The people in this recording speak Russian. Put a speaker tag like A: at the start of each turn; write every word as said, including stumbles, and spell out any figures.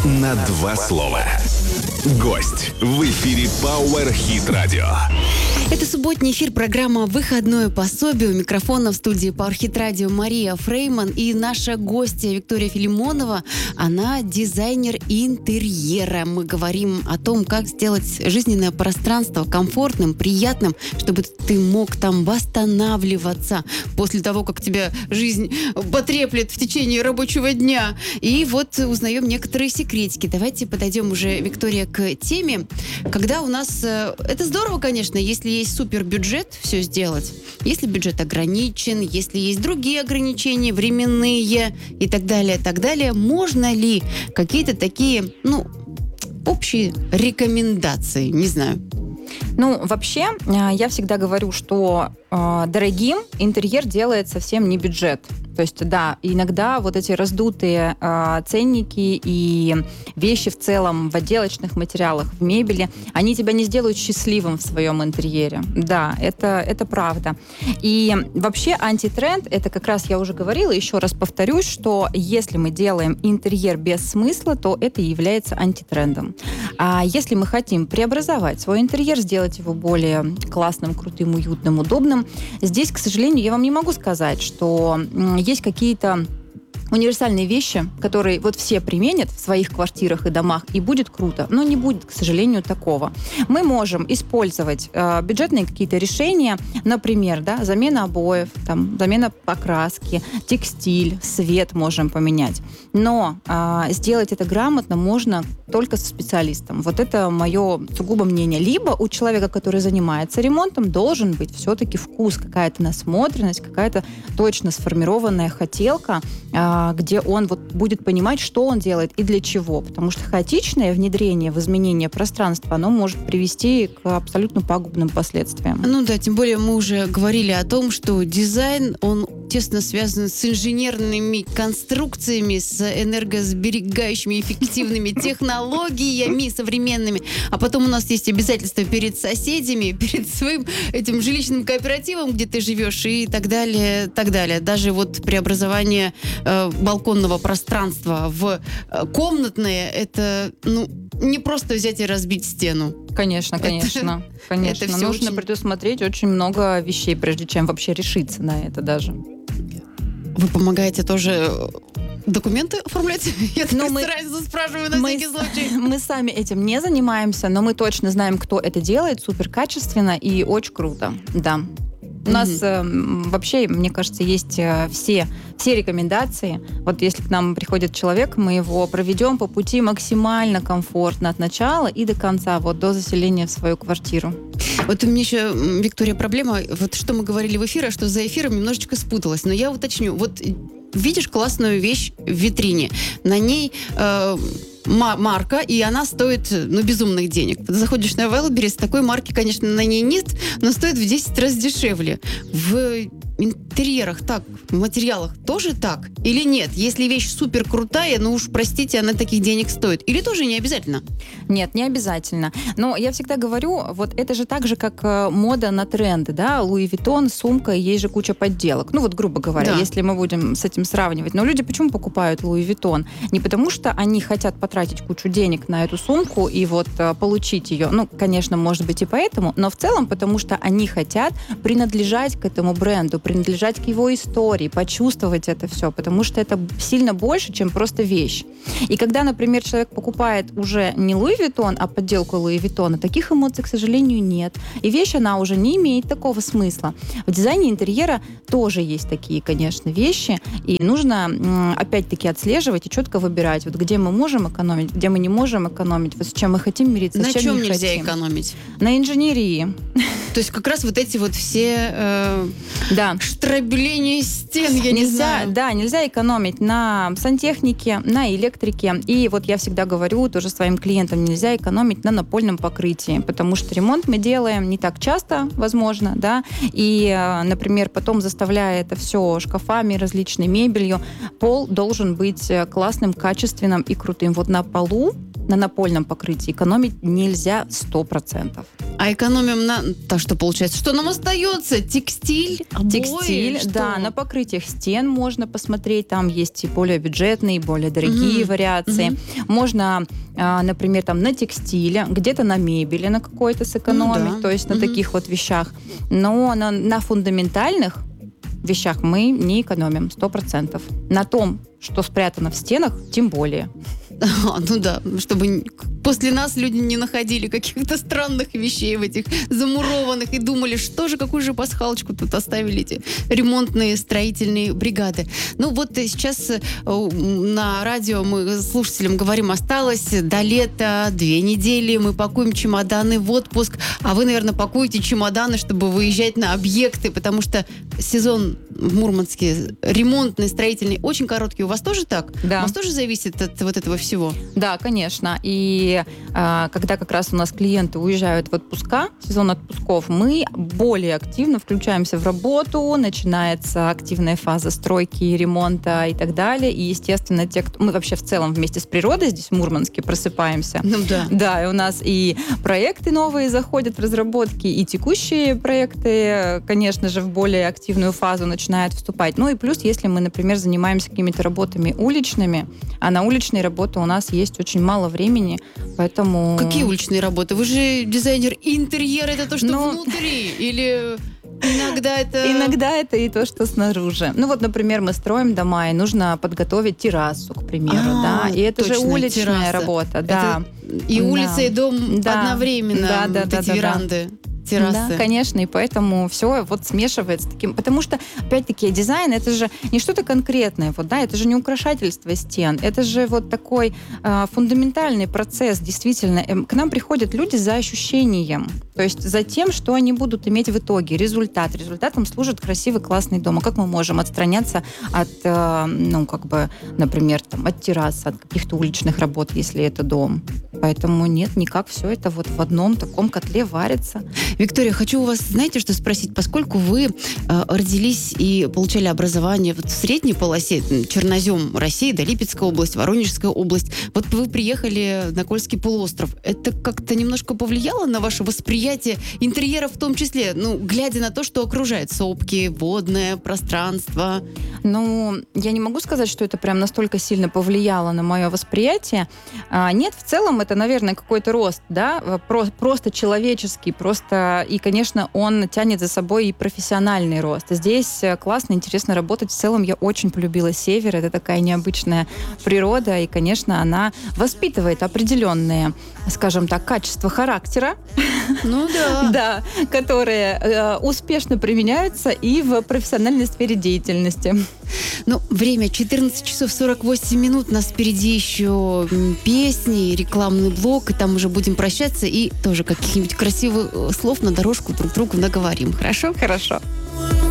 A: на два слова. Гость в эфире Power Hit Radio.
B: Это субботний эфир, программа «Выходное пособие». У микрофона в студии Power Hit Radio Мария Фрейман. И наша гостья Виктория Филимонова, она дизайнер интерьера. Мы говорим о том, как сделать жизненное пространство комфортным, приятным, чтобы ты мог там восстанавливаться после того, как тебя жизнь потреплет в течение рабочего дня. И вот узнаем некоторые секретики. Давайте подойдем уже, Виктория, к теме. Когда у нас... Это здорово, конечно, если есть супербюджет все сделать. Если бюджет ограничен, если есть другие ограничения, временные и так далее, так далее, можно ли какие-то такие, ну, общие рекомендации, не знаю.
C: Ну, вообще, я всегда говорю, что э, дорогим интерьер делает совсем не бюджет. То есть, да, иногда вот эти раздутые э, ценники и вещи в целом в отделочных материалах, в мебели, они тебя не сделают счастливым в своем интерьере. Да, это, это правда. И вообще антитренд, это как раз я уже говорила, еще раз повторюсь, что если мы делаем интерьер без смысла, то это и является антитрендом. А если мы хотим преобразовать свой интерьер, сделать его более классным, крутым, уютным, удобным, здесь, к сожалению, я вам не могу сказать, что есть какие-то универсальные вещи, которые вот все применят в своих квартирах и домах, и будет круто. Но не будет, к сожалению, такого. Мы можем использовать э, бюджетные какие-то решения, например, да, замена обоев, там, замена покраски, текстиль, свет можем поменять. Но э, сделать это грамотно можно только со специалистом. Вот это мое сугубо мнение. Либо у человека, который занимается ремонтом, должен быть все-таки вкус, какая-то насмотренность, какая-то точно сформированная хотелка, э, где он вот будет понимать, что он делает и для чего. Потому что хаотичное внедрение в изменение пространства, оно может привести к абсолютно пагубным последствиям.
B: Ну да, тем более мы уже говорили о том, что дизайн, он тесно связан с инженерными конструкциями, с энергосберегающими, эффективными технологиями современными. А потом у нас есть обязательства перед соседями, перед своим этим жилищным кооперативом, где ты живешь, и так далее, так далее. Даже вот преобразование э, балконного пространства в э, комнатное, это, ну, не просто взять и разбить стену.
C: Конечно, конечно. Это, конечно. Это нужно очень... предусмотреть очень много вещей, прежде чем вообще решиться на это даже.
B: Вы помогаете тоже документы оформлять? Я
C: ну,
B: мы, сразу спрашиваю на
C: мы,
B: всякий случай.
C: Мы сами этим не занимаемся, но мы точно знаем, кто это делает, супер качественно и очень круто. Да. У mm-hmm. нас э, вообще, мне кажется, есть э, все, все рекомендации. Вот если к нам приходит человек, мы его проведем по пути максимально комфортно от начала и до конца, вот до заселения в свою квартиру.
B: Вот у меня еще, Виктория, проблема, вот что мы говорили в эфире, что за эфиром немножечко спуталась. Но я уточню. Вот видишь классную вещь в витрине. На ней... Э, марка, и она стоит, ну, безумных денег. Ты заходишь на Wildberries, такой марки, конечно, на ней нет, но стоит в десять раз дешевле. В интерьерах так, в материалах тоже так? Или нет? Если вещь супер крутая, ну уж, простите, она таких денег стоит. Или тоже не обязательно?
C: Нет, не обязательно. Но я всегда говорю, вот это же так же, как мода на тренды, да, Луи Виттон, сумка, есть же куча подделок. Ну вот, грубо говоря, да. Если мы будем с этим сравнивать. Но люди почему покупают Луи Виттон? Не потому что они хотят потратить кучу денег на эту сумку и вот получить ее. Ну, конечно, может быть и поэтому, но в целом потому что они хотят принадлежать к этому бренду, принадлежать к его истории, почувствовать это все, потому что это сильно больше, чем просто вещь. И когда, например, человек покупает уже не Луи Виттон, а подделку Луи Виттона, таких эмоций, к сожалению, нет. И вещь, она уже не имеет такого смысла. В дизайне интерьера тоже есть такие, конечно, вещи, и нужно, опять-таки, отслеживать и четко выбирать, вот где мы можем экономить, где мы не можем экономить, вот с чем мы хотим мириться,
B: на
C: с чем
B: чем
C: не
B: нельзя
C: хотим.
B: экономить?
C: На инженерии.
B: То есть как раз вот эти вот все э,
C: да.
B: штробеления стен, я нельзя, не знаю.
C: Да, нельзя экономить на сантехнике, на электрике. И вот я всегда говорю тоже своим клиентам, нельзя экономить на напольном покрытии, потому что ремонт мы делаем не так часто, возможно, да, и, например, потом заставляя это все шкафами, различной мебелью, пол должен быть классным, качественным и крутым. Вот на полу на напольном покрытии экономить нельзя сто процентов.
B: А экономим на... Так что получается, что нам остается? Текстиль, обои?
C: Текстиль,
B: что?
C: да, на покрытиях стен можно посмотреть, там есть и более бюджетные, и более дорогие mm-hmm. вариации. Mm-hmm. Можно, например, там на текстиле, где-то на мебели на какой-то сэкономить, mm-hmm. то есть на mm-hmm. таких вот вещах. Но на, на фундаментальных вещах мы не экономим сто процентов. На том, что спрятано в стенах, тем более.
B: А, ну да, чтобы после нас люди не находили каких-то странных вещей в этих замурованных и думали, что же, какую же пасхалочку тут оставили эти ремонтные строительные бригады. Ну вот сейчас на радио мы слушателям говорим, осталось до лета две недели, мы пакуем чемоданы в отпуск, а вы, наверное, пакуете чемоданы, чтобы выезжать на объекты, потому что сезон в Мурманске ремонтный, строительный, очень короткий. У вас тоже так?
C: Да.
B: У вас тоже зависит от вот этого всего?
C: Да, конечно. И э, когда как раз у нас клиенты уезжают в отпуска, сезон отпусков, мы более активно включаемся в работу, начинается активная фаза стройки, ремонта и так далее. И, естественно, те, кто... Мы вообще в целом вместе с природой здесь в Мурманске просыпаемся.
B: Ну да.
C: Да, и у нас и проекты новые заходят в разработки, и текущие проекты, конечно же, в более активную фазу начинают вступать. Ну и плюс, если мы, например, занимаемся какими-то работами уличными, а на уличные работы у нас есть очень мало времени, поэтому...
B: Какие уличные работы? Вы же дизайнер интерьера, это то, что
C: Но...
B: внутри? Или иногда это...
C: Иногда это и то, что снаружи. Ну вот, например, мы строим дома, и нужно подготовить террасу, к примеру,
B: А,
C: да, и это
B: точно,
C: же уличная
B: терраса.
C: работа, да.
B: Это и улица,
C: Да.
B: и дом
C: Да.
B: одновременно,
C: Да, да,
B: вот
C: да,
B: эти
C: да, да.
B: веранды. Террасы.
C: Да, конечно, и поэтому все вот смешивается таким, потому что, опять-таки, дизайн — это же не что-то конкретное, вот, да, это же не украшательство стен, это же вот такой э, фундаментальный процесс, действительно. Э, к нам приходят люди за ощущением, то есть за тем, что они будут иметь в итоге, результат. Результатом служит красивый, классный дом. А как мы можем отстраняться от, э, ну, как бы, например, там, от террасы, от каких-то уличных работ, если это дом? Поэтому нет, никак, все это вот в одном таком котле варится.
B: Виктория, хочу у вас, знаете, что спросить? Поскольку вы э, родились и получали образование вот в средней полосе, Чернозем России, да, Липецкая область, Воронежская область, вот вы приехали на Кольский полуостров. Это как-то немножко повлияло на ваше восприятие интерьера в том числе, ну, глядя на то, что окружает сопки, водное пространство?
C: Ну, я не могу сказать, что это прям настолько сильно повлияло на мое восприятие. А, нет, в целом это, наверное, какой-то рост, да, про, просто человеческий, просто и, конечно, он тянет за собой и профессиональный рост. Здесь классно, интересно работать. В целом я очень полюбила север. Это такая необычная природа, и, конечно, она воспитывает определенные, скажем так, качества характера.
B: Ну да.
C: Да, которые э, успешно применяются и в профессиональной сфере деятельности.
B: Ну, время четырнадцать часов сорок восемь минут. У нас впереди еще песни, рекламный блок, и там уже будем прощаться, и тоже каких-нибудь красивых слов на дорожку друг другу наговорим. Хорошо?
C: Хорошо.